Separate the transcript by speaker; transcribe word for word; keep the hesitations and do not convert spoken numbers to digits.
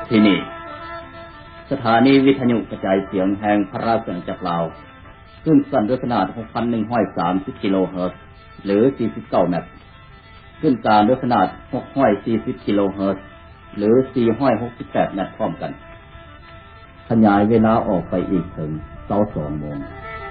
Speaker 1: ที่นี่สถานีวิทยุกระจายเสียงแห่งพระราชอาณาจักรลาวขึ้นสั้นด้วยขนาด หกพันหนึ่งร้อยสามสิบ กิโลเฮิรตซ์หรือสี่สิบเก้าแมตต์ขึ้นกลางด้วยขนาดหกร้อยสี่สิบกิโลเฮิรตซ์หรือสี่ร้อยหกสิบแปดแมตต์พร้อมกันขยายเวลาออกไปอีกถึงยี่สิบสองโมง